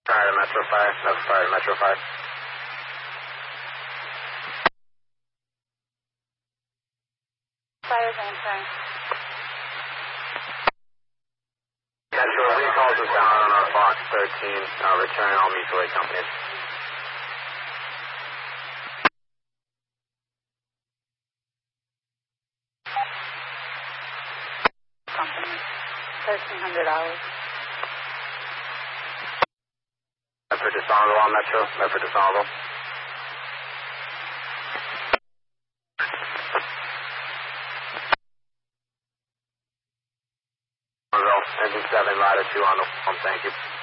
Fire to Metro Fire. That's fire to Metro Fire. Fire's answering. Metro, we called us down on our Fox 13. Return all mutual aid companies. Company. $1,300. Medford to Somerville on Metro. Medford to Somerville. Somerville, engine 7, ladder 2 on the phone, thank you.